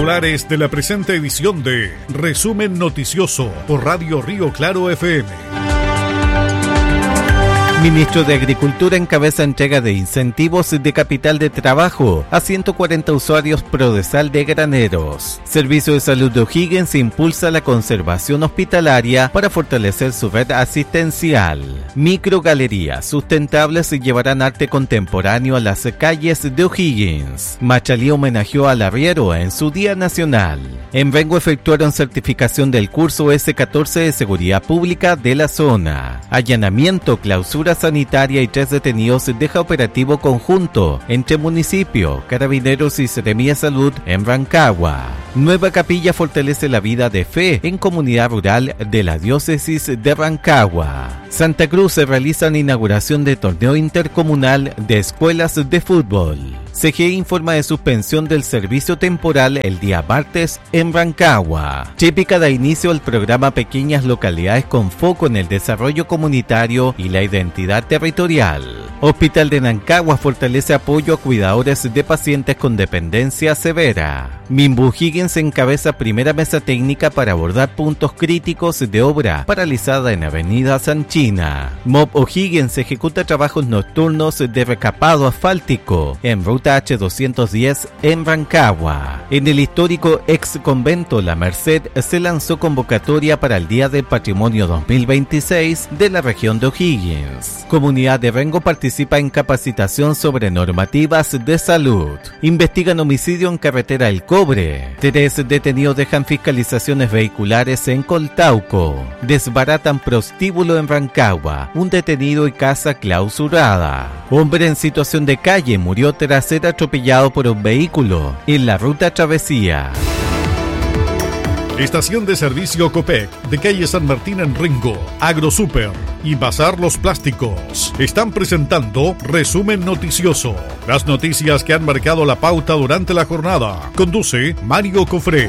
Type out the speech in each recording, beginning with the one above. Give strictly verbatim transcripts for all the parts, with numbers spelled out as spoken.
titulares de la presente edición de Resumen Noticioso por Radio Río Claro F M. Ministro de Agricultura encabeza entrega de incentivos de capital de trabajo a ciento cuarenta usuarios Prodesal de Graneros. Servicio de Salud de O'Higgins impulsa la conservación hospitalaria para fortalecer su red asistencial. Microgalerías sustentables llevarán arte contemporáneo a las calles de O'Higgins. Machalí homenajeó al arriero en su Día Nacional. En Rengo efectuaron certificación del curso ese catorce de Seguridad Pública de la zona. Allanamiento, clausura sanitaria y tres detenidos deja operativo conjunto entre municipio, Carabineros y Seremía de Salud en Rancagua. Nueva capilla fortalece la vida de fe en comunidad rural de la diócesis de Rancagua. Santa Cruz se realiza una inauguración de torneo intercomunal de escuelas de fútbol. C G E informa de suspensión del servicio temporal el día martes en Rancagua. Chepica da inicio al programa Pequeñas Localidades con foco en el desarrollo comunitario y la identidad territorial. Hospital de Rancagua fortalece apoyo a cuidadores de pacientes con dependencia severa. Minbu O'Higgins encabeza primera mesa técnica para abordar puntos críticos de obra paralizada en Avenida Sanchina. M O P O'Higgins ejecuta trabajos nocturnos de recapado asfáltico en ruta H doscientos diez en Rancagua. En el histórico ex convento La Merced se lanzó convocatoria para el Día del Patrimonio dos mil veintiséis de la región de O'Higgins. Comunidad de Rengo participa en capacitación sobre normativas de salud. Investigan homicidio en carretera El Cobre. Tres detenidos dejan fiscalizaciones vehiculares en Coltauco. Desbaratan prostíbulo en Rancagua. Un detenido y casa clausurada. Hombre en situación de calle murió tras ser atropellado por un vehículo en la ruta Travesía. Estación de servicio Copec de calle San Martín en Rengo, AgroSuper y Bazar Los Plásticos están presentando Resumen Noticioso. Las noticias que han marcado la pauta durante la jornada. Conduce Mario Cofré.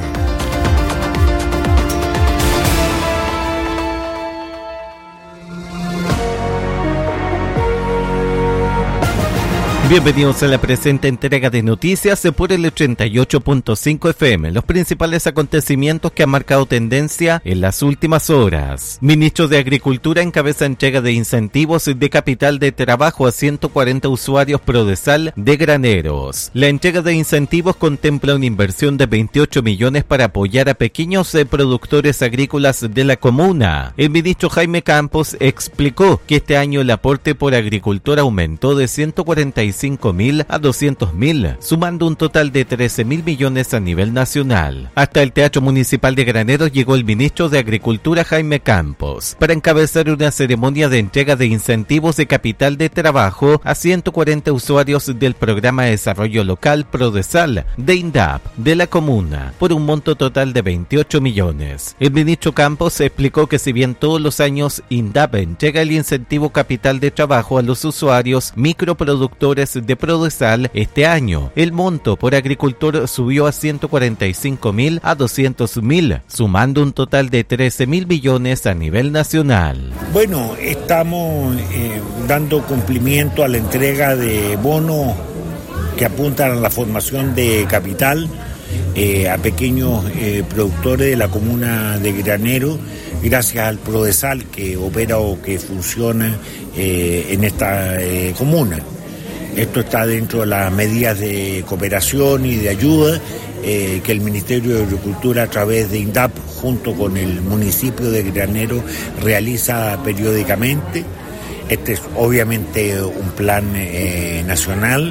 Bienvenidos a la presente entrega de noticias por el ochenta y ocho punto cinco F M. Los principales acontecimientos que han marcado tendencia en las últimas horas. Ministro de Agricultura encabeza entrega de incentivos de capital de trabajo a ciento cuarenta usuarios Prodesal de Graneros. La entrega de incentivos contempla una inversión de veintiocho millones para apoyar a pequeños productores agrícolas de la comuna. El ministro Jaime Campos explicó que este año el aporte por agricultor aumentó de ciento cuarenta y cinco mil a doscientos mil, sumando un total de trece mil millones a nivel nacional. Hasta el Teatro Municipal de Graneros llegó el ministro de Agricultura Jaime Campos para encabezar una ceremonia de entrega de incentivos de capital de trabajo a ciento cuarenta usuarios del Programa de Desarrollo Local Prodesal de INDAP de la comuna, por un monto total de veintiocho millones. El ministro Campos explicó que si bien todos los años INDAP entrega el incentivo capital de trabajo a los usuarios microproductores de Prodesal, este año el monto por agricultor subió a ciento cuarenta y cinco mil a doscientos mil, sumando un total de trece mil millones a nivel nacional. Bueno, estamos eh, dando cumplimiento a la entrega de bonos que apuntan a la formación de capital eh, a pequeños eh, productores de la comuna de Granero, gracias al Prodesal que opera o que funciona eh, en esta eh, comuna. Esto está dentro de las medidas de cooperación y de ayuda eh, que el Ministerio de Agricultura a través de INDAP junto con el municipio de Granero realiza periódicamente. Este es obviamente un plan eh, nacional.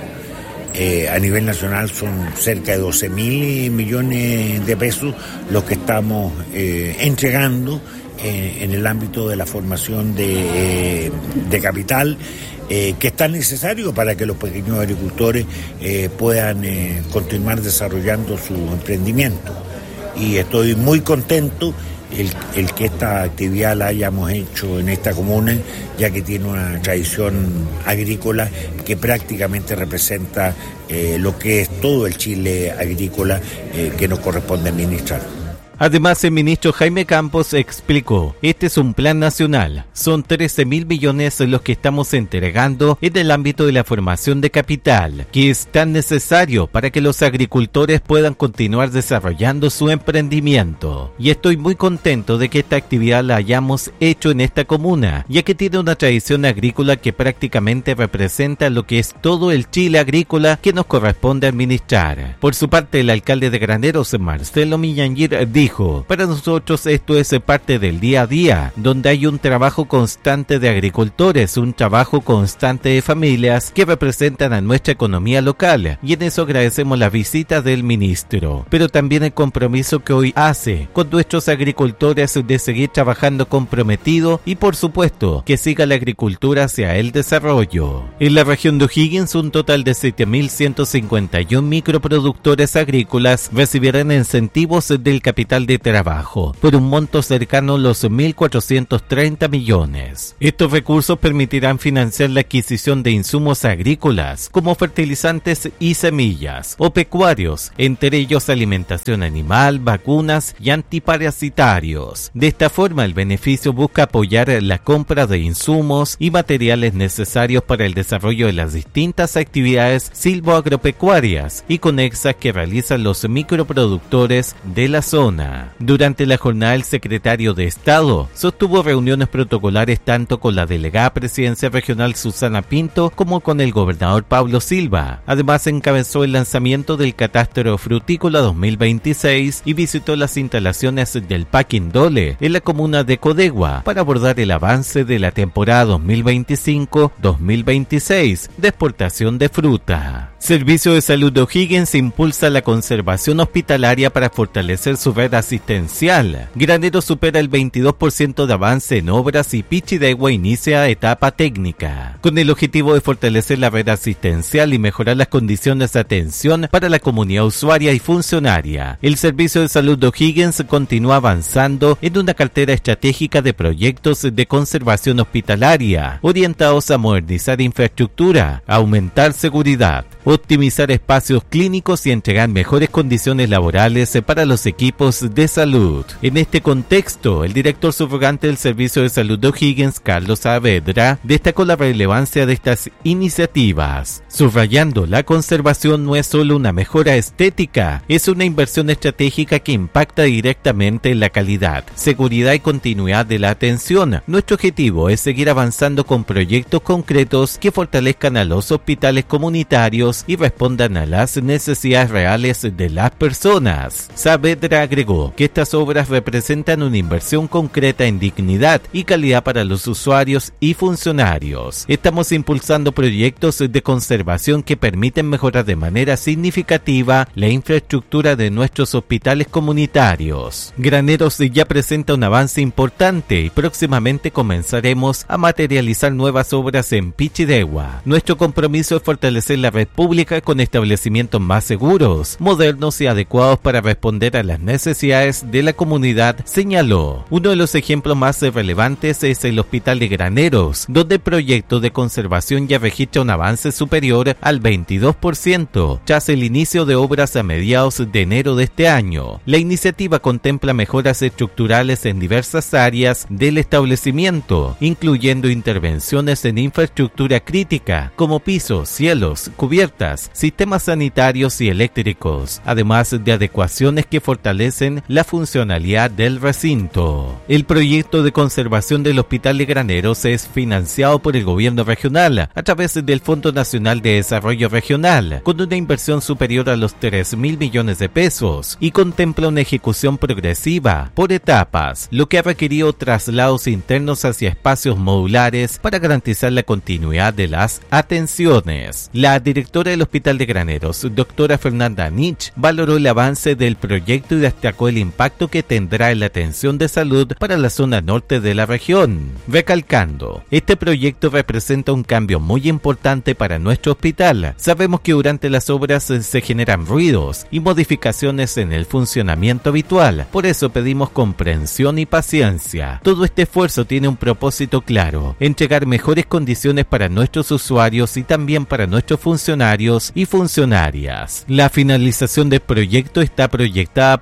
Eh, a nivel nacional son cerca de doce mil millones de pesos los que estamos eh, entregando eh, en el ámbito de la formación de, eh, de capital. Eh, que es tan necesario para que los pequeños agricultores eh, puedan eh, continuar desarrollando su emprendimiento. Y estoy muy contento el, el que esta actividad la hayamos hecho en esta comuna, ya que tiene una tradición agrícola que prácticamente representa eh, lo que es todo el Chile agrícola eh, que nos corresponde administrar. Además, el ministro Jaime Campos explicó, este es un plan nacional, son trece mil millones los que estamos entregando en el ámbito de la formación de capital, que es tan necesario para que los agricultores puedan continuar desarrollando su emprendimiento. Y estoy muy contento de que esta actividad la hayamos hecho en esta comuna, ya que tiene una tradición agrícola que prácticamente representa lo que es todo el Chile agrícola que nos corresponde administrar. Por su parte, el alcalde de Graneros, Marcelo Millangir, dijo, para nosotros esto es parte del día a día, donde hay un trabajo constante de agricultores, un trabajo constante de familias que representan a nuestra economía local, y en eso agradecemos la visita del ministro, pero también el compromiso que hoy hace con nuestros agricultores de seguir trabajando comprometido y por supuesto que siga la agricultura hacia el desarrollo. En la región de O'Higgins, un total de siete mil ciento cincuenta y uno microproductores agrícolas recibirán incentivos del capital de trabajo por un monto cercano a los mil cuatrocientos treinta millones. Estos recursos permitirán financiar la adquisición de insumos agrícolas como fertilizantes y semillas o pecuarios, entre ellos alimentación animal, vacunas y antiparasitarios. De esta forma, el beneficio busca apoyar la compra de insumos y materiales necesarios para el desarrollo de las distintas actividades silvoagropecuarias y conexas que realizan los microproductores de la zona. Durante la jornada, el secretario de Estado sostuvo reuniones protocolares tanto con la delegada presidencia regional Susana Pinto como con el gobernador Pablo Silva. Además, encabezó el lanzamiento del Catastro Frutícola dos mil veintiséis y visitó las instalaciones del Packing Dole en la comuna de Codegua para abordar el avance de la temporada dos mil veinticinco dos mil veintiséis de exportación de fruta. Servicio de Salud de O'Higgins impulsa la conservación hospitalaria para fortalecer su red asistencial. Granero supera el veintidós por ciento de avance en obras y Pichidegua inicia etapa técnica. Con el objetivo de fortalecer la red asistencial y mejorar las condiciones de atención para la comunidad usuaria y funcionaria, el Servicio de Salud de O'Higgins continúa avanzando en una cartera estratégica de proyectos de conservación hospitalaria orientados a modernizar infraestructura, aumentar seguridad, optimizar espacios clínicos y entregar mejores condiciones laborales para los equipos de salud. En este contexto, el director subrogante del Servicio de Salud de O'Higgins, Carlos Saavedra, destacó la relevancia de estas iniciativas, subrayando la conservación no es solo una mejora estética, es una inversión estratégica que impacta directamente en la calidad, seguridad y continuidad de la atención. Nuestro objetivo es seguir avanzando con proyectos concretos que fortalezcan a los hospitales comunitarios y respondan a las necesidades reales de las personas. Saavedra agregó que estas obras representan una inversión concreta en dignidad y calidad para los usuarios y funcionarios. Estamos impulsando proyectos de conservación que permiten mejorar de manera significativa la infraestructura de nuestros hospitales comunitarios. Graneros ya presenta un avance importante y próximamente comenzaremos a materializar nuevas obras en Pichidegua. Nuestro compromiso es fortalecer la red pública con establecimientos más seguros, modernos y adecuados para responder a las necesidades de la comunidad, señaló. Uno de los ejemplos más relevantes es el Hospital de Graneros, donde el proyecto de conservación ya registra un avance superior al veintidós por ciento tras el inicio de obras a mediados de enero de este año. La iniciativa contempla mejoras estructurales en diversas áreas del establecimiento, incluyendo intervenciones en infraestructura crítica como pisos, cielos, cubiertas, sistemas sanitarios y eléctricos, además de adecuaciones que fortalecen la funcionalidad del recinto. El proyecto de conservación del Hospital de Graneros es financiado por el gobierno regional a través del Fondo Nacional de Desarrollo Regional, con una inversión superior a los tres mil millones de pesos y contempla una ejecución progresiva por etapas, lo que ha requerido traslados internos hacia espacios modulares para garantizar la continuidad de las atenciones. La directora del Hospital de Graneros, doctora Fernanda Nich, valoró el avance del proyecto y destacó el impacto que tendrá en la atención de salud para la zona norte de la región, recalcando, este proyecto representa un cambio muy importante para nuestro hospital. Sabemos que durante las obras se generan ruidos y modificaciones en el funcionamiento habitual, por eso pedimos comprensión y paciencia. Todo este esfuerzo tiene un propósito claro, entregar mejores condiciones para nuestros usuarios y también para nuestros funcionarios y funcionarias. La finalización del proyecto está proyectada para principios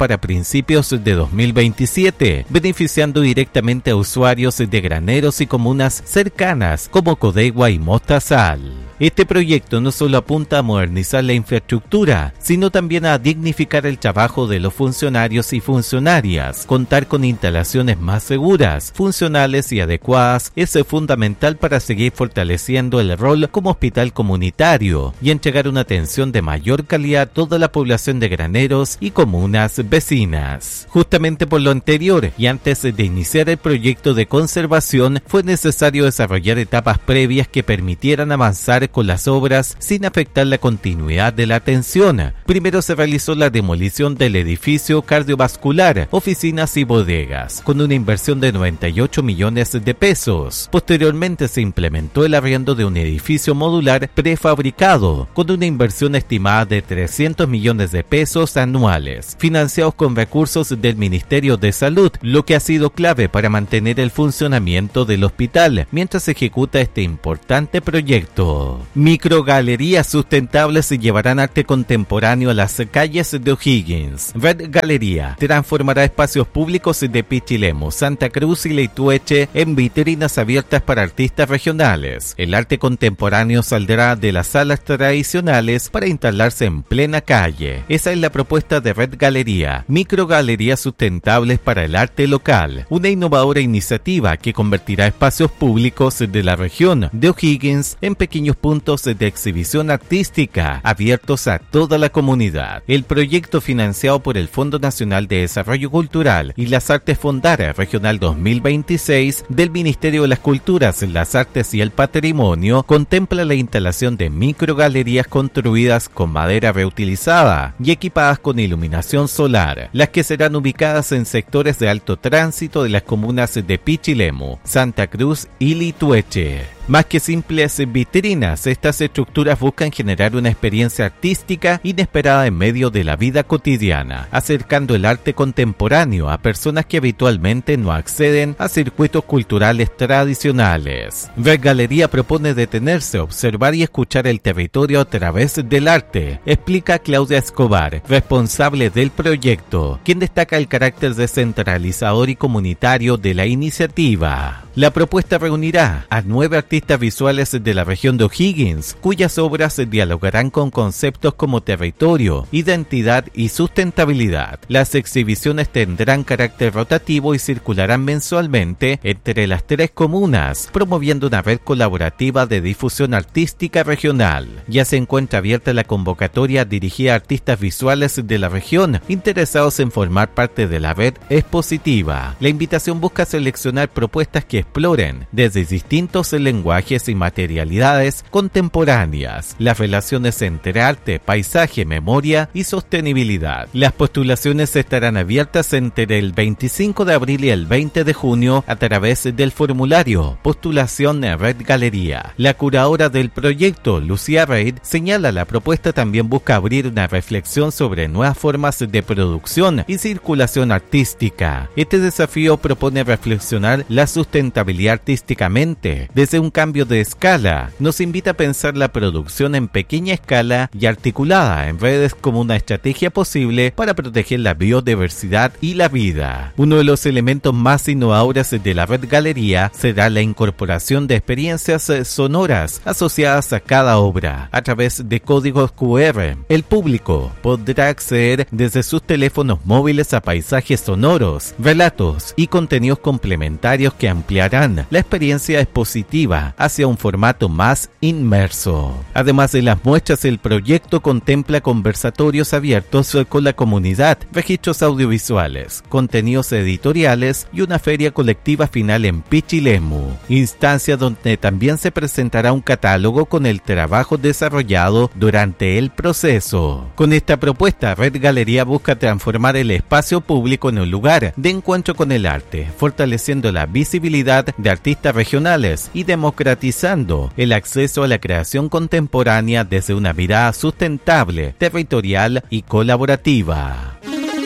principios de dos mil veintisiete, beneficiando directamente a usuarios de graneros y comunas cercanas como Codegua y Mostazal. Este proyecto no solo apunta a modernizar la infraestructura, sino también a dignificar el trabajo de los funcionarios y funcionarias. Contar con instalaciones más seguras, funcionales y adecuadas es fundamental para seguir fortaleciendo el rol como hospital comunitario y entregar una atención de mayor calidad a toda la población de graneros y comunas vecinas. Justamente por lo anterior, y antes de iniciar el proyecto de conservación, fue necesario desarrollar etapas previas que permitieran avanzar con las obras sin afectar la continuidad de la atención. Primero se realizó la demolición del edificio cardiovascular, oficinas y bodegas, con una inversión de noventa y ocho millones de pesos. Posteriormente se implementó el arriendo de un edificio modular prefabricado, con una inversión estimada de trescientos millones de pesos anuales, financiados con recursos del Ministerio de Salud, lo que ha sido clave para mantener el funcionamiento del hospital mientras se ejecuta este importante proyecto. Microgalerías sustentables llevarán arte contemporáneo a las calles de O'Higgins. Red Galería transformará espacios públicos de Pichilemu, Santa Cruz y Leitueche en vitrinas abiertas para artistas regionales. El arte contemporáneo saldrá de las salas tradicionales para instalarse en plena calle. Esa es la propuesta de Red Galería, microgalerías sustentables para el arte local, una innovadora iniciativa que convertirá espacios públicos de la región de O'Higgins en pequeños puntos de exhibición artística abiertos a toda la comunidad. El proyecto, financiado por el Fondo Nacional de Desarrollo Cultural y las Artes Fondara Regional dos mil veintiséis del Ministerio de las Culturas, las Artes y el Patrimonio, contempla la instalación de microgalerías construidas con madera reutilizada y equipadas con iluminación solar, las que serán ubicadas en sectores de alto tránsito de las comunas de Pichilemu, Santa Cruz y Litueche. Más que simples vitrinas, estas estructuras buscan generar una experiencia artística inesperada en medio de la vida cotidiana, acercando el arte contemporáneo a personas que habitualmente no acceden a circuitos culturales tradicionales. Red Galería propone detenerse, observar y escuchar el territorio a través del arte, explica Claudia Escobar, responsable del proyecto, quien destaca el carácter descentralizador y comunitario de la iniciativa. La propuesta reunirá a nueve artistas visuales de la región de O'Higgins, cuyas obras dialogarán con conceptos como territorio, identidad y sustentabilidad. Las exhibiciones tendrán carácter rotativo y circularán mensualmente entre las tres comunas, promoviendo una red colaborativa de difusión artística regional. Ya se encuentra abierta la convocatoria dirigida a artistas visuales de la región interesados en formar parte de la red expositiva. La invitación busca seleccionar propuestas que exploren desde distintos lenguajes y materialidades contemporáneas las relaciones entre arte, paisaje, memoria y sostenibilidad. Las postulaciones estarán abiertas entre el veinticinco de abril y el veinte de junio a través del formulario Postulación Red Galería. La curadora del proyecto, Lucía Reid, señala la propuesta también busca abrir una reflexión sobre nuevas formas de producción y circulación artística. Este desafío propone reflexionar la sustentabilidad artísticamente desde un cambio de escala. Nos invita a pensar la producción en pequeña escala y articulada en redes como una estrategia posible para proteger la biodiversidad y la vida. Uno de los elementos más innovadores de la Red Galería será la incorporación de experiencias sonoras asociadas a cada obra a través de códigos cu erre. El público podrá acceder desde sus teléfonos móviles a paisajes sonoros, relatos y contenidos complementarios que ampliarán la experiencia expositiva hacia un formato más inmerso. Además de las muestras, el proyecto contempla conversatorios abiertos con la comunidad, registros audiovisuales, contenidos editoriales y una feria colectiva final en Pichilemu, instancia donde también se presentará un catálogo con el trabajo desarrollado durante el proceso. Con esta propuesta, Red Galería busca transformar el espacio público en un lugar de encuentro con el arte, fortaleciendo la visibilidad de artistas regionales y democratizando el acceso a la creación contemporánea desde una mirada sustentable, territorial y colaborativa.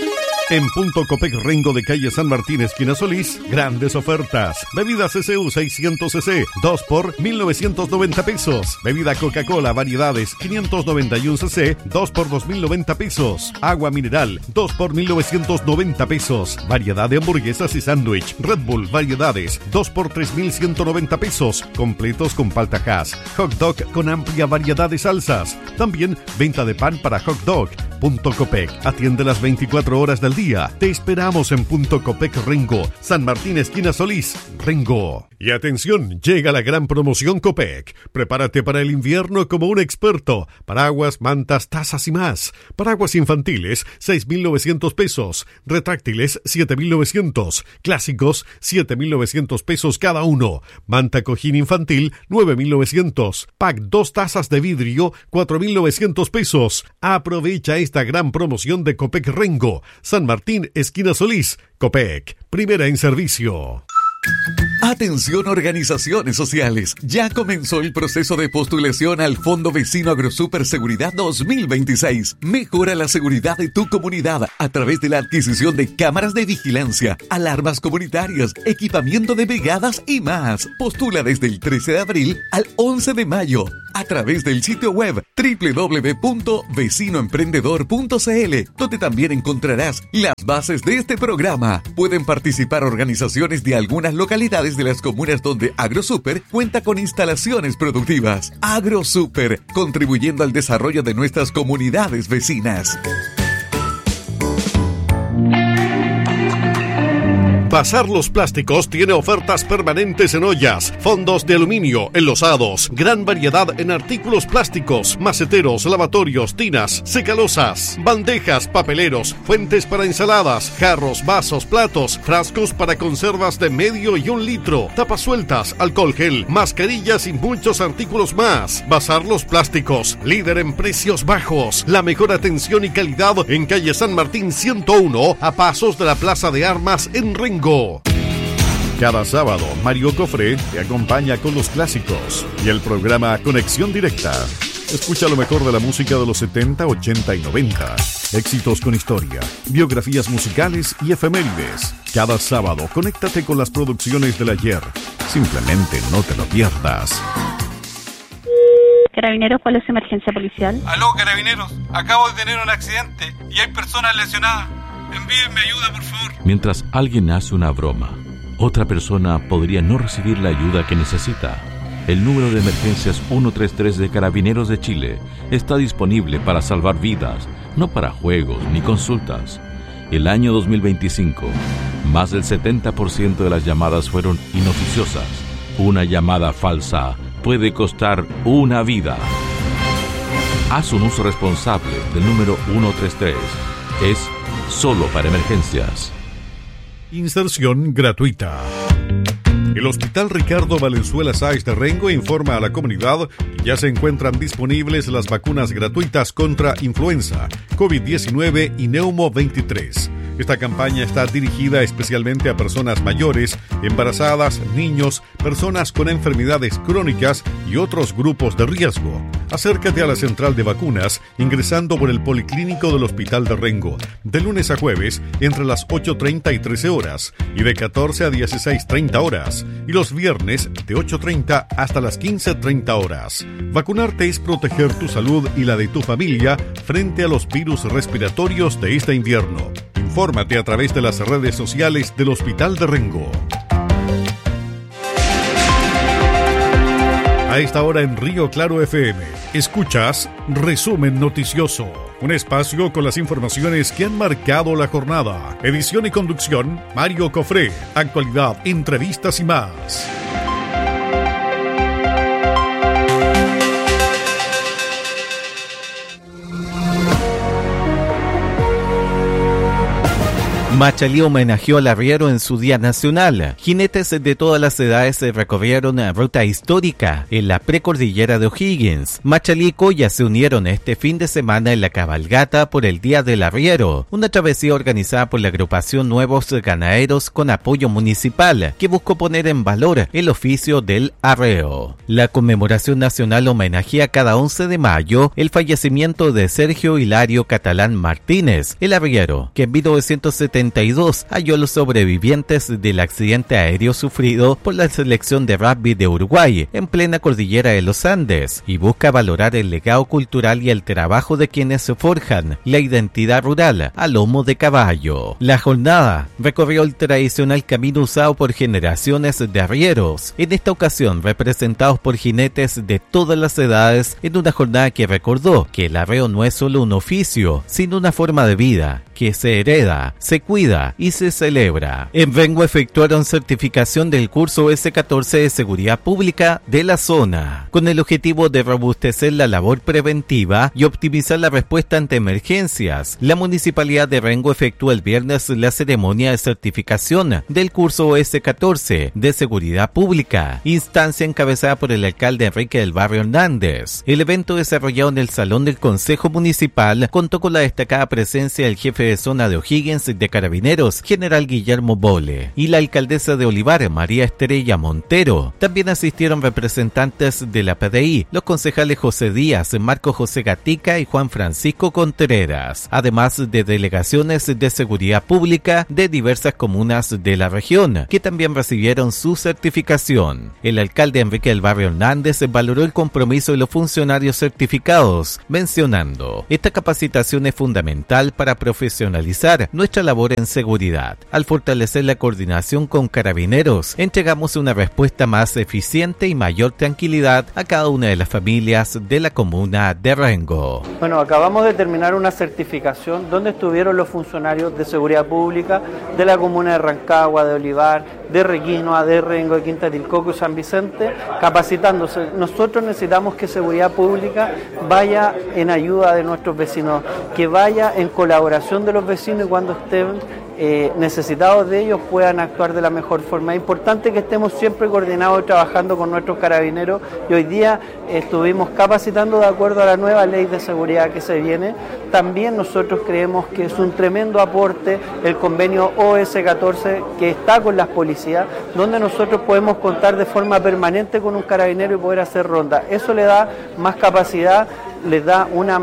En Punto Copec Rengo de calle San Martín, esquina Solís, grandes ofertas. Bebida C C U seiscientos centilitros, dos por mil novecientos noventa pesos. Bebida Coca-Cola variedades quinientos noventa y uno centilitros, dos por dos mil noventa pesos. Agua mineral, dos por mil novecientos noventa pesos. Variedad de hamburguesas y sándwich. Red Bull variedades, dos por tres mil ciento noventa pesos. Completos con palta Hass. Hot dog con amplia variedad de salsas. También venta de pan para hot dog. Punto Copec atiende las veinticuatro horas del día. Te esperamos en Punto Copec Rengo, San Martín, esquina Solís, Rengo. Y atención, llega la gran promoción Copec. Prepárate para el invierno como un experto. Paraguas, mantas, tazas y más. Paraguas infantiles, seis mil novecientos pesos. Retráctiles, siete mil novecientos. Clásicos, siete mil novecientos pesos cada uno. Manta cojín infantil, nueve mil novecientos. Pack dos tazas de vidrio, cuatro mil novecientos pesos. Aprovecha esta gran promoción de Copec Rengo, San Martín, esquina Solís. Copec, primera en servicio. Atención organizaciones sociales, ya comenzó el proceso de postulación al Fondo Vecino Agrosuper Seguridad dos mil veintiséis. Mejora la seguridad de tu comunidad a través de la adquisición de cámaras de vigilancia, alarmas comunitarias, equipamiento de brigadas y más. Postula desde el trece de abril al once de mayo a través del sitio web doble u doble u doble u punto vecino emprendedor punto c l, donde también encontrarás las bases de este programa. Pueden participar organizaciones de algunas localidades de las comunas donde AgroSuper cuenta con instalaciones productivas. AgroSuper, contribuyendo al desarrollo de nuestras comunidades vecinas. Bazar Los Plásticos tiene ofertas permanentes en ollas, fondos de aluminio, enlosados, gran variedad en artículos plásticos, maceteros, lavatorios, tinas, secalosas, bandejas, papeleros, fuentes para ensaladas, jarros, vasos, platos, frascos para conservas de medio y un litro, tapas sueltas, alcohol gel, mascarillas y muchos artículos más. Bazar Los Plásticos, líder en precios bajos, la mejor atención y calidad en calle San Martín ciento uno, a pasos de la Plaza de Armas en Rengo. Cada sábado, Mario Cofré te acompaña con los clásicos y el programa Conexión Directa. Escucha lo mejor de la música de los setenta, ochenta y noventa. Éxitos con historia, biografías musicales y efemérides. Cada sábado, conéctate con las producciones del ayer. Simplemente no te lo pierdas. Carabineros, ¿cuál es su emergencia policial? Aló, Carabineros. Acabo de tener un accidente y hay personas lesionadas. Envíenme ayuda, por favor. Mientras alguien hace una broma, otra persona podría no recibir la ayuda que necesita. El número de emergencias ciento treinta y tres de Carabineros de Chile está disponible para salvar vidas, no para juegos ni consultas. El año dos mil veinticinco, más del setenta por ciento de las llamadas fueron inoficiosas. Una llamada falsa puede costar una vida. Haz un uso responsable del número ciento treinta y tres. Es solo para emergencias. Inserción gratuita. El Hospital Ricardo Valenzuela Sáez de Rengo informa a la comunidad que ya se encuentran disponibles las vacunas gratuitas contra influenza, COVID diecinueve y Neumo veintitrés. Esta campaña está dirigida especialmente a personas mayores, embarazadas, niños, personas con enfermedades crónicas y otros grupos de riesgo. Acércate a la central de vacunas ingresando por el Policlínico del Hospital de Rengo, de lunes a jueves entre las ocho treinta y trece horas y de catorce a dieciséis treinta horas, y los viernes de ocho treinta hasta las quince treinta horas. Vacunarte es proteger tu salud y la de tu familia frente a los virus respiratorios de este invierno. Infórmate a través de las redes sociales del Hospital de Rengo. A esta hora en Río Claro F M, escuchas Resumen Noticioso, un espacio con las informaciones que han marcado la jornada. Edición y conducción, Mario Cofré. Actualidad, entrevistas y más. Machalí homenajeó al arriero en su Día Nacional. Jinetes de todas las edades recorrieron ruta histórica en la precordillera de O'Higgins. Machalí y Coya se unieron este fin de semana en la cabalgata por el Día del Arriero, una travesía organizada por la agrupación Nuevos Ganaderos con apoyo municipal, que buscó poner en valor el oficio del arreo. La conmemoración nacional homenajea cada once de mayo el fallecimiento de Sergio Hilario Catalán Martínez, el arriero, que en mil novecientos setenta y dos halló a los sobrevivientes del accidente aéreo sufrido por la selección de rugby de Uruguay en plena cordillera de los Andes, y busca valorar el legado cultural y el trabajo de quienes forjan la identidad rural a lomo de caballo. La jornada recorrió el tradicional camino usado por generaciones de arrieros, en esta ocasión representados por jinetes de todas las edades, en una jornada que recordó que el arreo no es solo un oficio, sino una forma de vida que se hereda, se cuida y se celebra. En Rengo efectuaron certificación del curso ese catorce de Seguridad Pública de la zona, con el objetivo de robustecer la labor preventiva y optimizar la respuesta ante emergencias. La Municipalidad de Rengo efectuó el viernes la ceremonia de certificación del curso ese catorce de Seguridad Pública, instancia encabezada por el alcalde Enrique del Barrio Hernández. El evento, desarrollado en el Salón del Consejo Municipal, contó con la destacada presencia del jefe de zona de O'Higgins de Carabineros, general Guillermo Bole, y la alcaldesa de Olivar, María Estrella Montero. También asistieron representantes de la P D I, los concejales José Díaz, Marco José Gatica y Juan Francisco Contreras, además de delegaciones de seguridad pública de diversas comunas de la región, que también recibieron su certificación. El alcalde Enrique del Barrio Hernández valoró el compromiso de los funcionarios certificados, mencionando: esta capacitación es fundamental para profesionalizar nuestra labor en seguridad. Al fortalecer la coordinación con Carabineros, entregamos una respuesta más eficiente y mayor tranquilidad a cada una de las familias de la comuna de Rengo. Bueno, acabamos de terminar una certificación donde estuvieron los funcionarios de seguridad pública de la comuna de Rancagua, de Olivar, de Requinoa, de Rengo, de Quinta Tilcoco y San Vicente, capacitándose. Nosotros necesitamos que seguridad pública vaya en ayuda de nuestros vecinos, que vaya en colaboración de los vecinos, y cuando estén eh, necesitados de ellos puedan actuar de la mejor forma. Es importante que estemos siempre coordinados y trabajando con nuestros carabineros, y hoy día eh, estuvimos capacitando de acuerdo a la nueva ley de seguridad que se viene. También nosotros creemos que es un tremendo aporte el convenio O S catorce que está con las policías, donde nosotros podemos contar de forma permanente con un carabinero y poder hacer ronda. Eso le da más capacidad, les da una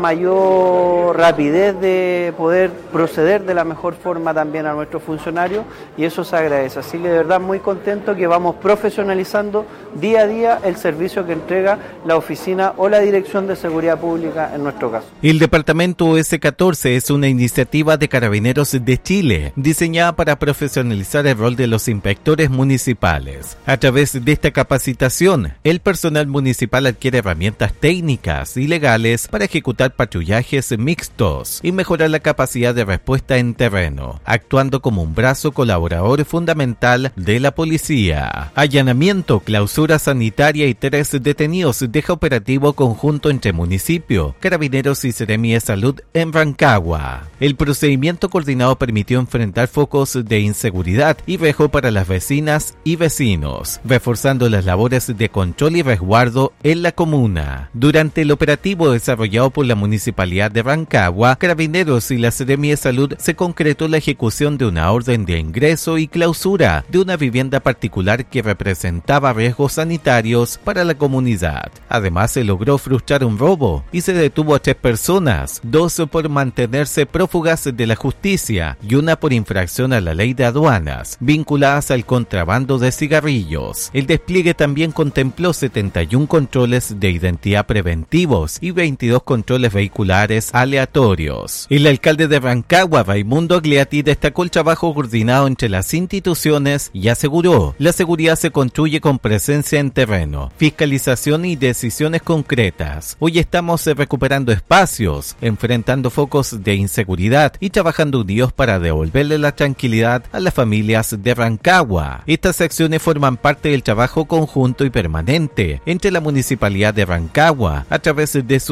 mayor rapidez de poder proceder de la mejor forma también a nuestros funcionarios, y eso se agradece. Así que de verdad muy contento que vamos profesionalizando día a día el servicio que entrega la oficina o la Dirección de Seguridad Pública en nuestro caso. El departamento O S catorce es una iniciativa de Carabineros de Chile, diseñada para profesionalizar el rol de los inspectores municipales. A través de esta capacitación, el personal municipal adquiere herramientas técnicas y legales para ejecutar patrullajes mixtos y mejorar la capacidad de respuesta en terreno, actuando como un brazo colaborador fundamental de la policía. Allanamiento, clausura sanitaria y tres detenidos deja operativo conjunto entre municipio, Carabineros y Seremi de Salud en Rancagua. El procedimiento coordinado permitió enfrentar focos de inseguridad y riesgo para las vecinas y vecinos, reforzando las labores de control y resguardo en la comuna. Durante el operativo desarrollado por la Municipalidad de Rancagua, Carabineros y la Seremi de Salud, se concretó la ejecución de una orden de ingreso y clausura de una vivienda particular que representaba riesgos sanitarios para la comunidad. Además, se logró frustrar un robo y se detuvo a tres personas, dos por mantenerse prófugas de la justicia y una por infracción a la ley de aduanas, vinculadas al contrabando de cigarrillos. El despliegue también contempló setenta y uno controles de identidad preventivos y veintidós controles vehiculares aleatorios. El alcalde de Rancagua, Raimundo Agliati, destacó el trabajo coordinado entre las instituciones y aseguró: la seguridad se construye con presencia en terreno, fiscalización y decisiones concretas. Hoy estamos recuperando espacios, enfrentando focos de inseguridad y trabajando unidos para devolverle la tranquilidad a las familias de Rancagua. Estas acciones forman parte del trabajo conjunto y permanente entre la Municipalidad de Rancagua, a través de su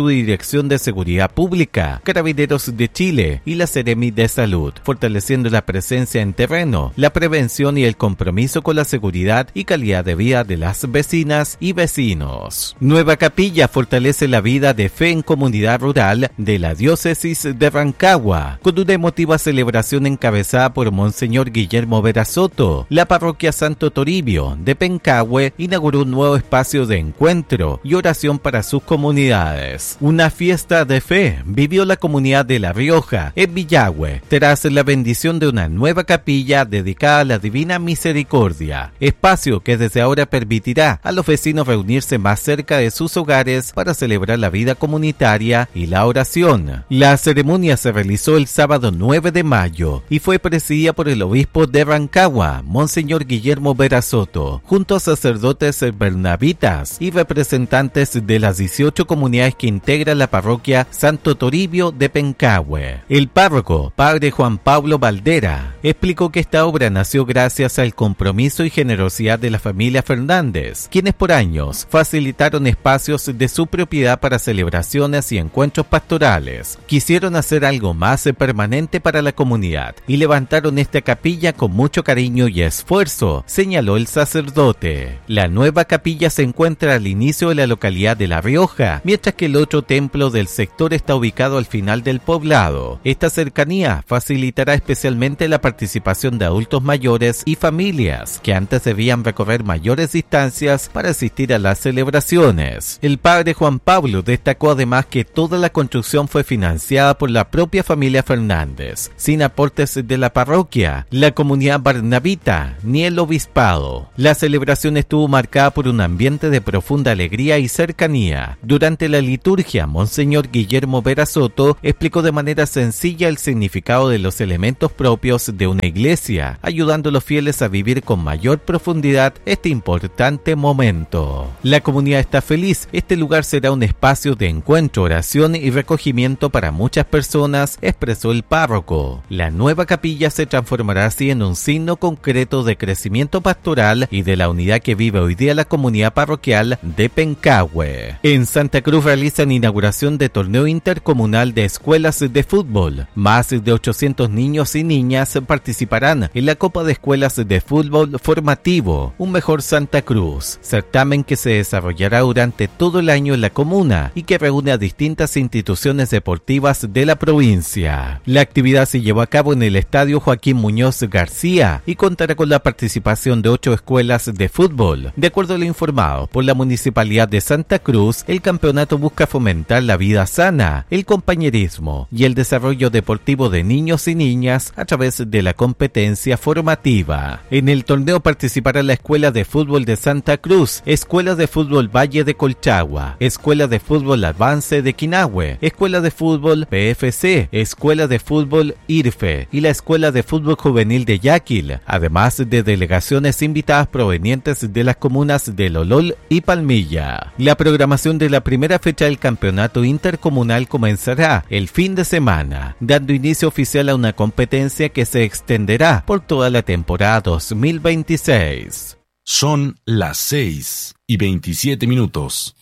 Subdirección de Seguridad Pública, Carabineros de Chile y la Seremi de Salud, fortaleciendo la presencia en terreno, la prevención y el compromiso con la seguridad y calidad de vida de las vecinas y vecinos. Nueva Capilla fortalece la vida de fe en comunidad rural de la diócesis de Rancagua, con una emotiva celebración encabezada por Monseñor Guillermo Vera Soto. La parroquia Santo Toribio de Pencahue inauguró un nuevo espacio de encuentro y oración para sus comunidades. Una fiesta de fe vivió la comunidad de La Rioja en Villagüe tras la bendición de una nueva capilla dedicada a la Divina Misericordia, espacio que desde ahora permitirá a los vecinos reunirse más cerca de sus hogares para celebrar la vida comunitaria y la oración. La ceremonia se realizó el sábado nueve de mayo y fue presidida por el obispo de Rancagua, Monseñor Guillermo Vera Soto, junto a sacerdotes bernabitas y representantes de las dieciocho comunidades que integran la parroquia Santo Toribio de Pencahue. El párroco, padre Juan Pablo Valdera, explicó que esta obra nació gracias al compromiso y generosidad de la familia Fernández, quienes por años facilitaron espacios de su propiedad para celebraciones y encuentros pastorales. Quisieron hacer algo más permanente para la comunidad y levantaron esta capilla con mucho cariño y esfuerzo, señaló el sacerdote. La nueva capilla se encuentra al inicio de la localidad de La Rioja, mientras que el otro templo del sector está ubicado al final del poblado. Esta cercanía facilitará especialmente la participación de adultos mayores y familias que antes debían recorrer mayores distancias para asistir a las celebraciones. El padre Juan Pablo destacó además que toda la construcción fue financiada por la propia familia Fernández, sin aportes de la parroquia, la comunidad barnabita ni el obispado. La celebración estuvo marcada por un ambiente de profunda alegría y cercanía. Durante la liturgia, Monseñor Guillermo Vera Soto explicó de manera sencilla el significado de los elementos propios de una iglesia, ayudando a los fieles a vivir con mayor profundidad este importante momento. La comunidad está feliz. Este lugar será un espacio de encuentro, oración y recogimiento para muchas personas, expresó el párroco. La nueva capilla se transformará así en un signo concreto de crecimiento pastoral y de la unidad que vive hoy día la comunidad parroquial de Pencahue. En Santa Cruz realizan inauguración de torneo intercomunal de escuelas de fútbol. Más de ochocientos niños y niñas participarán en la Copa de Escuelas de Fútbol Formativo, Un Mejor Santa Cruz, certamen que se desarrollará durante todo el año en la comuna y que reúne a distintas instituciones deportivas de la provincia. La actividad se llevó a cabo en el Estadio Joaquín Muñoz García y contará con la participación de ocho escuelas de fútbol. De acuerdo a lo informado por la Municipalidad de Santa Cruz, el campeonato busca fomentar la vida sana, el compañerismo y el desarrollo deportivo de niños y niñas a través de la competencia formativa. En el torneo participará la Escuela de Fútbol de Santa Cruz, Escuela de Fútbol Valle de Colchagua, Escuela de Fútbol Avance de Quinahue, Escuela de Fútbol P F C, Escuela de Fútbol IRFE y la Escuela de Fútbol Juvenil de Yaquil, además de delegaciones invitadas provenientes de las comunas de Lolol y Palmilla. La programación de la primera fecha del campeonato intercomunal comenzará el fin de semana, dando inicio oficial a una competencia que se extenderá por toda la temporada dos mil veintiséis. Son las seis y veintisiete minutos.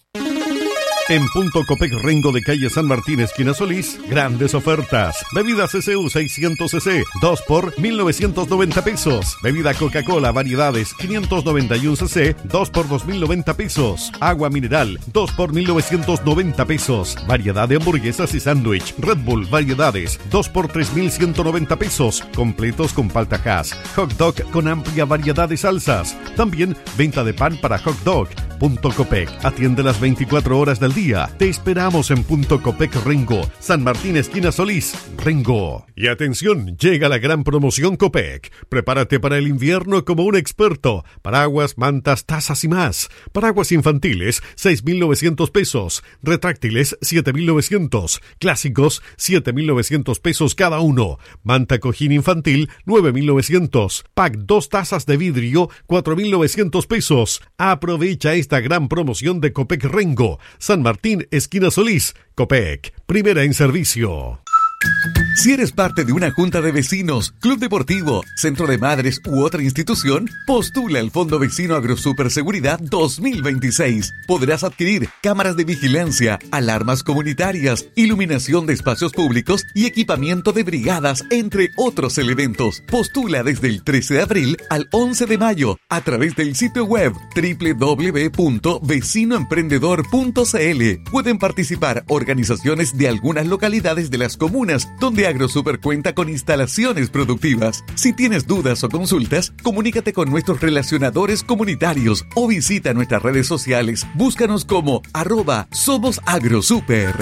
En Punto Copec Rengo de calle San Martín, esquina Solís, grandes ofertas. Bebida C C U seiscientos cc, dos por mil novecientos noventa pesos. Bebida Coca-Cola variedades quinientos noventa y uno cc, dos por dos mil noventa pesos. Agua mineral, dos por mil novecientos noventa pesos. Variedad de hamburguesas y sándwich. Red Bull variedades, dos por tres mil ciento noventa pesos. Completos con palta hash. Hot dog con amplia variedad de salsas. También venta de pan para hot dog. Punto Copec atiende las veinticuatro horas del día. Te esperamos en Punto Copec Rengo, San Martín, esquina Solís, Rengo. Y atención, llega la gran promoción Copec. Prepárate para el invierno como un experto. Paraguas, mantas, tazas y más. Paraguas infantiles, seis mil novecientos pesos. Retráctiles, siete mil novecientos. Clásicos, siete mil novecientos pesos cada uno. Manta cojín infantil, nueve mil novecientos. Pack dos tazas de vidrio, cuatro mil novecientos pesos. Aprovecha esta Esta gran promoción de Copec Rengo, San Martín, esquina Solís. Copec, primera en servicio. Si eres parte de una junta de vecinos, club deportivo, centro de madres u otra institución, postula al Fondo Vecino Agrosuper Seguridad dos mil veintiséis. Podrás adquirir cámaras de vigilancia, alarmas comunitarias, iluminación de espacios públicos y equipamiento de brigadas, entre otros elementos. Postula desde el trece de abril al once de mayo a través del sitio web doble u doble u doble u punto vecino emprendedor punto c l. Pueden participar organizaciones de algunas localidades de las comunas donde Agrosuper cuenta con instalaciones productivas. Si tienes dudas o consultas, comunícate con nuestros relacionadores comunitarios o visita nuestras redes sociales. Búscanos como arroba Somos Agrosuper.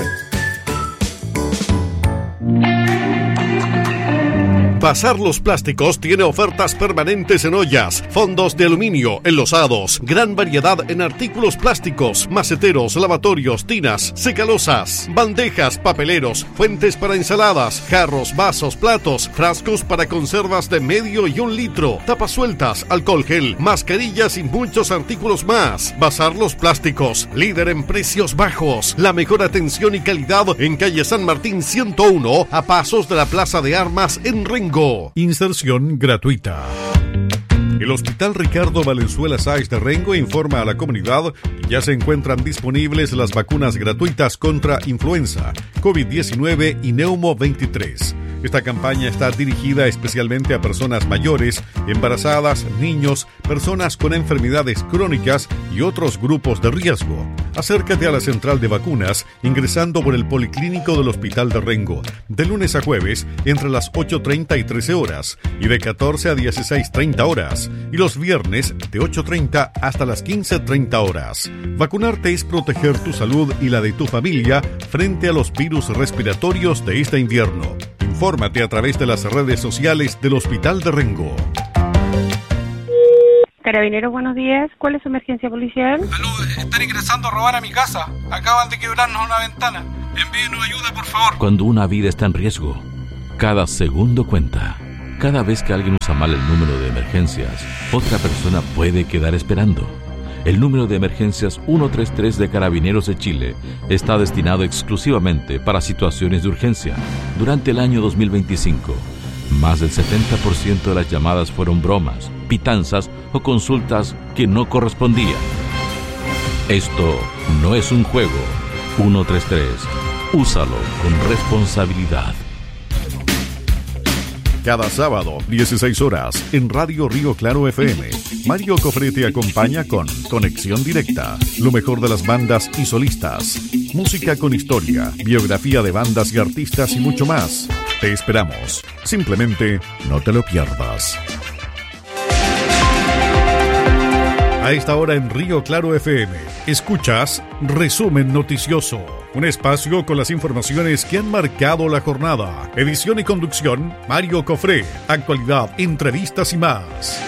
Bazar Los Plásticos tiene ofertas permanentes en ollas, fondos de aluminio, enlosados, gran variedad en artículos plásticos, maceteros, lavatorios, tinas, secalosas, bandejas, papeleros, fuentes para ensaladas, jarros, vasos, platos, frascos para conservas de medio y un litro, tapas sueltas, alcohol gel, mascarillas y muchos artículos más. Bazar Los Plásticos, líder en precios bajos, la mejor atención y calidad en calle San Martín ciento uno, a pasos de la Plaza de Armas en Rengo. Inserción gratuita. El Hospital Ricardo Valenzuela Sáez de Rengo informa a la comunidad que ya se encuentran disponibles las vacunas gratuitas contra influenza, COVID diecinueve y Neumo veintitrés. Esta campaña está dirigida especialmente a personas mayores, embarazadas, niños, personas con enfermedades crónicas y otros grupos de riesgo. Acércate a la central de vacunas ingresando por el Policlínico del Hospital de Rengo, de lunes a jueves entre las ocho treinta y trece horas y de catorce a dieciséis treinta horas, y los viernes de ocho treinta hasta las quince treinta horas. Vacunarte es proteger tu salud y la de tu familia frente a los virus respiratorios de este invierno. Infórmate a través de las redes sociales del Hospital de Rengo. Carabineros, buenos días. ¿Cuál es su emergencia policial? Aló, están ingresando a robar a mi casa. Acaban de quebrarnos una ventana. Envíenos ayuda, por favor. Cuando una vida está en riesgo, cada segundo cuenta. Cada vez que alguien usa mal el número de emergencias, otra persona puede quedar esperando. El número de emergencias ciento treinta y tres de Carabineros de Chile está destinado exclusivamente para situaciones de urgencia. Durante el año dos mil veinticinco, más del setenta por ciento de las llamadas fueron bromas, pitanzas o consultas que no correspondían. Esto no es un juego. ciento treinta y tres. Úsalo con responsabilidad. Cada sábado, dieciséis horas, en Radio Río Claro F M, Mario Cofré te acompaña con Conexión Directa, lo mejor de las bandas y solistas, música con historia, biografía de bandas y artistas y mucho más. Te esperamos. Simplemente no te lo pierdas. A esta hora en Río Claro F M, escuchas Resumen Noticioso, un espacio con las informaciones que han marcado la jornada. Edición y conducción, Mario Cofré. Actualidad, entrevistas y más.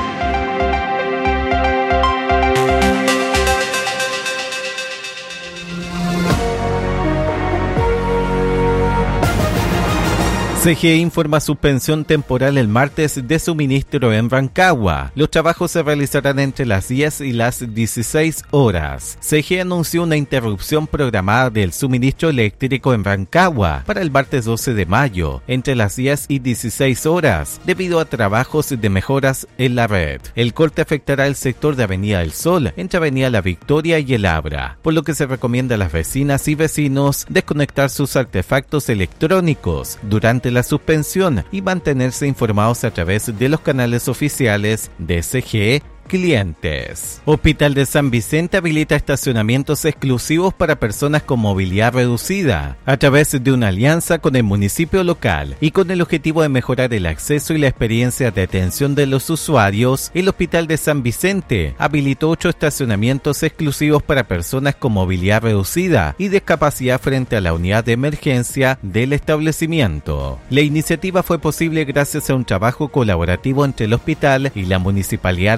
C G E informa suspensión temporal el martes de suministro en Rancagua. Los trabajos se realizarán entre las diez y las dieciséis horas. C G E anunció una interrupción programada del suministro eléctrico en Rancagua para el martes doce de mayo, entre las diez y dieciséis horas, debido a trabajos de mejoras en la red. El corte afectará el sector de Avenida del Sol, entre Avenida La Victoria y El Abra, por lo que se recomienda a las vecinas y vecinos desconectar sus artefactos electrónicos durante la suspensión y mantenerse informados a través de los canales oficiales de C G E clientes. Hospital de San Vicente habilita estacionamientos exclusivos para personas con movilidad reducida a través de una alianza con el municipio local y con el objetivo de mejorar el acceso y la experiencia de atención de los usuarios. El Hospital de San Vicente habilitó ocho estacionamientos exclusivos para personas con movilidad reducida y discapacidad frente a la unidad de emergencia del establecimiento. La iniciativa fue posible gracias a un trabajo colaborativo entre el hospital y la municipalidad de San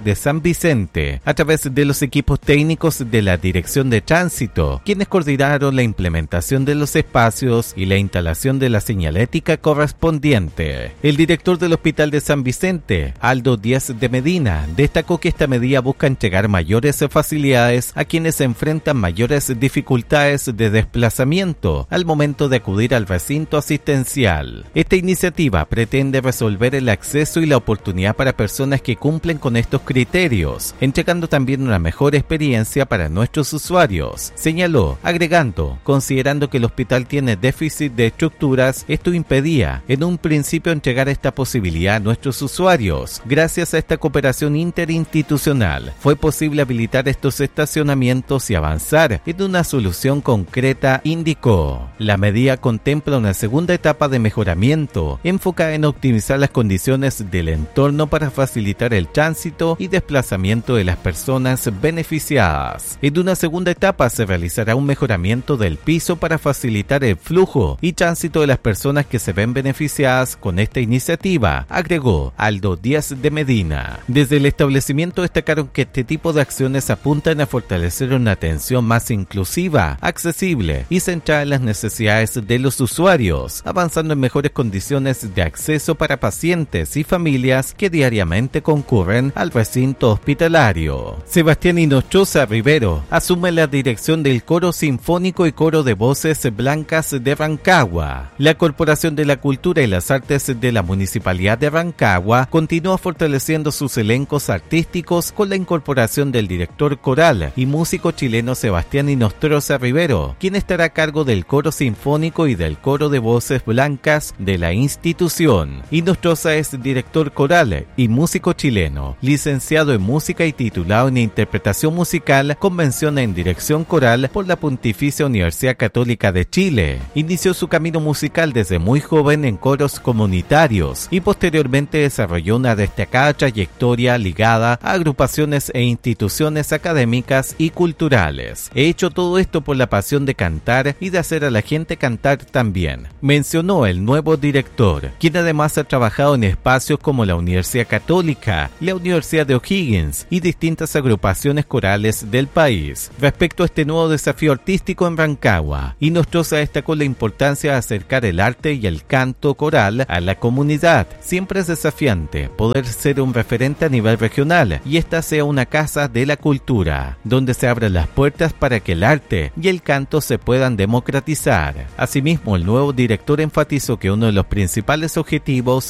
Vicente, a través de los equipos técnicos de la Dirección de Tránsito, quienes coordinaron la implementación de los espacios y la instalación de la señalética correspondiente. El director del Hospital de San Vicente, Aldo Díaz de Medina, destacó que esta medida busca entregar mayores facilidades a quienes enfrentan mayores dificultades de desplazamiento al momento de acudir al recinto asistencial. Esta iniciativa pretende resolver el acceso y la oportunidad para personas que cumplen con estos criterios, entregando también una mejor experiencia para nuestros usuarios, señaló, agregando, considerando que el hospital tiene déficit de estructuras, esto impedía en un principio entregar esta posibilidad a nuestros usuarios. Gracias a esta cooperación interinstitucional, fue posible habilitar estos estacionamientos y avanzar en una solución concreta, indicó. La medida contempla una segunda etapa de mejoramiento, enfocada en optimizar las condiciones del entorno para facilitar el tránsito y desplazamiento de las personas beneficiadas. En una segunda etapa se realizará un mejoramiento del piso para facilitar el flujo y tránsito de las personas que se ven beneficiadas con esta iniciativa, agregó Aldo Díaz de Medina. Desde el establecimiento destacaron que este tipo de acciones apuntan a fortalecer una atención más inclusiva, accesible y centrada en las necesidades de los usuarios, avanzando en mejores condiciones de acceso para pacientes y familias que diariamente concurren al recinto hospitalario. Sebastián Inostroza Rivero asume la dirección del Coro Sinfónico y Coro de Voces Blancas de Rancagua. La Corporación de la Cultura y las Artes de la Municipalidad de Rancagua continúa fortaleciendo sus elencos artísticos con la incorporación del director coral y músico chileno Sebastián Inostroza Rivero, quien estará a cargo del Coro Sinfónico y del Coro de Voces Blancas de la institución. Inostroza es director coral y músico chileno, licenciado en música y titulado en interpretación musical con mención en dirección coral por la Pontificia Universidad Católica de Chile. Inició su camino musical desde muy joven en coros comunitarios y posteriormente desarrolló una destacada trayectoria ligada a agrupaciones e instituciones académicas y culturales. He hecho todo esto por la pasión de cantar y de hacer a la gente cantar también, mencionó el nuevo director, quien además ha trabajado en espacios como la Universidad Católica, la Universidad de O'Higgins y distintas agrupaciones corales del país. Respecto a este nuevo desafío artístico en Rancagua, Inostroza destacó la importancia de acercar el arte y el canto coral a la comunidad. Siempre es desafiante poder ser un referente a nivel regional y esta sea una casa de la cultura, donde se abran las puertas para que el arte y el canto se puedan democratizar. Asimismo, el nuevo director enfatizó que uno de los principales objetivos